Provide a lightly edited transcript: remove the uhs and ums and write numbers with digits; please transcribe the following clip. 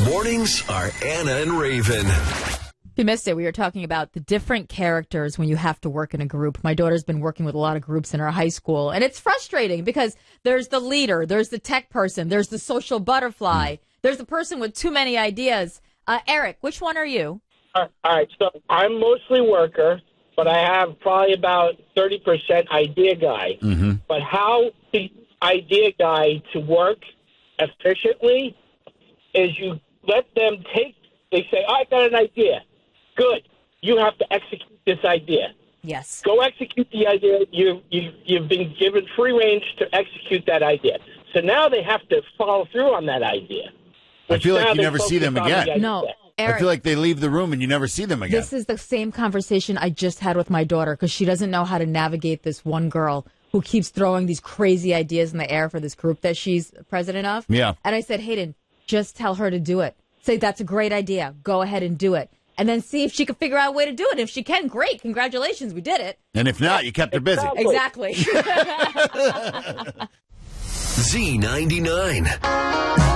Mornings are Anna and Raven. If you missed it, we were talking about the different characters when you have to work in a group. My daughter's been working with a lot of groups in her high school, and it's frustrating because there's the leader, there's the tech person, there's the social butterfly, there's the person with too many ideas. Eric, which one are you? All right, so I'm mostly worker, but I have probably about 30% idea guy. Mm-hmm. But how the idea guy to work efficiently is you let them they say, I got an idea. Good. You have to execute this idea. Yes. Go execute the idea. You've been given free range to execute that idea. So now they have to follow through on that idea. I feel like you never see them again. No, Eric, I feel like they leave the room and you never see them again. this is the same conversation I just had with my daughter because she doesn't know how to navigate this one girl who keeps throwing these crazy ideas in the air for this group that she's president of. Yeah. And I said, Hayden, just tell her to do it. Say, that's a great idea. Go ahead and do it. And then see if she can figure out a way to do it. If she can, great. Congratulations. We did it. And if not, you kept her busy. Exactly. Z99.